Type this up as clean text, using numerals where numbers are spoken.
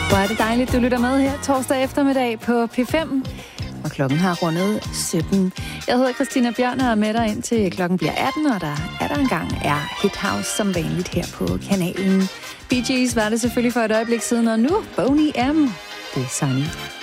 Hvor er det dejligt, du lytter med her torsdag eftermiddag på P5. Og klokken har rundet 17. Jeg hedder Christina Bjørn og er med dig indtil klokken bliver 18, og der engang er Hit House som vanligt her på kanalen. Bee Gees var det selvfølgelig for et øjeblik siden, og nu Boney M. Det er Sunny.